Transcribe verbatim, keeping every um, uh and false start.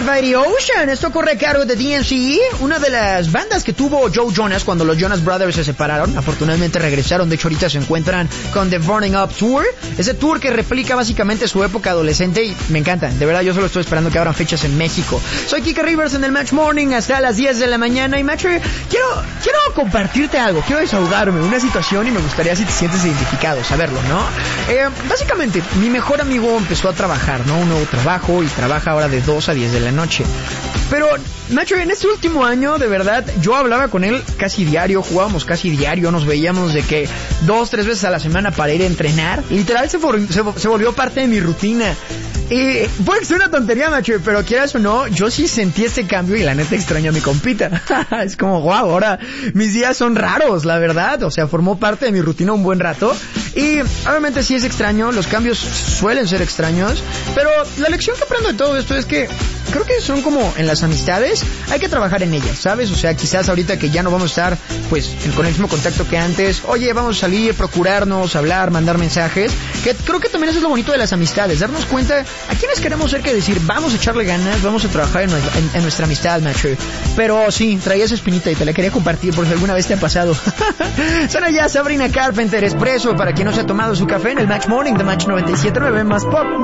by the Ocean. Esto corre a cargo de D N C, una de las bandas que tuvo Joe Jonas cuando los Jonas Brothers se separaron. Afortunadamente regresaron, de hecho ahorita se encuentran con The Burning Up Tour. Ese tour que replica básicamente su época adolescente y me encanta. De verdad, yo solo estoy esperando que abran fechas en México. Soy Kike Rivers en el Match Morning hasta las diez de la mañana. Y Match, quiero, quiero compartirte algo, quiero desahogarme, una situación y me gustaría si te sientes identificado, saberlo, ¿no? Eh, básicamente, mi mejor amigo empezó a trabajar, ¿no? Un nuevo trabajo y trabaja ahora de dos a diez de la noche. Pero, Nacho, en este último año, de verdad, yo hablaba con él casi diario, jugábamos casi diario, nos veíamos de que dos, tres veces a la semana para ir a entrenar. Literal se, for, se, se volvió parte de mi rutina. Y puede que sea una tontería, Nacho, pero quieras o no, yo sí sentí ese cambio y la neta extraño a mi compita. Es como, wow, ahora mis días son raros, la verdad. O sea, formó parte de mi rutina un buen rato. Y obviamente sí es extraño, los cambios suelen ser extraños, pero la lección que aprendo de todo esto es que creo que son como en las amistades, hay que trabajar en ellas, ¿sabes? O sea, quizás ahorita que ya no vamos a estar pues con el mismo contacto que antes, oye, vamos a salir, procurarnos, hablar, mandar mensajes, que creo que también eso es lo bonito de las amistades, darnos cuenta a quiénes queremos ser, que decir, vamos a echarle ganas, vamos a trabajar en, en, en nuestra amistad, macho. Pero sí, traía esa espinita y te la quería compartir por si alguna vez te ha pasado. Suena ya Sabrina Carpenter, Espresso, para quien no se ha tomado su café en el Match Morning de Match noventa y siete punto nueve más pop.